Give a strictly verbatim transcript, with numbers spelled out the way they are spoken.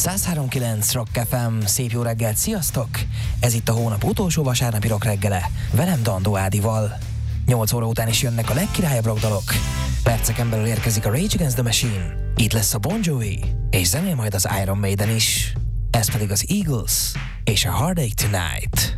száz három kilenc Rock ef em, szép jó reggelt, sziasztok! Ez itt a hónap utolsó vasárnapi rock reggele, velem Dandó Ádival. nyolc óra után is jönnek a legkirályabb rockdalok. Perceken belül érkezik a Rage Against the Machine, itt lesz a Bon Jovi, és zenél majd az Iron Maiden is. Ez pedig az Eagles és a Heartache Tonight.